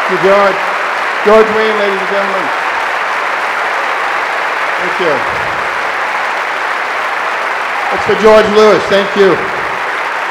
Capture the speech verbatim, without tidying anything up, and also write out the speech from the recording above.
you, George. George Wein, ladies and gentlemen. Thank you. That's for George Lewis. Thank you.